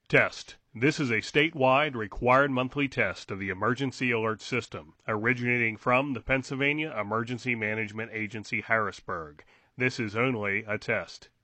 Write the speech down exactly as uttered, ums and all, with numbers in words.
Test. This is a statewide required monthly test of the Emergency Alert System, originating from the Pennsylvania Emergency Management Agency, Harrisburg. This is only a test.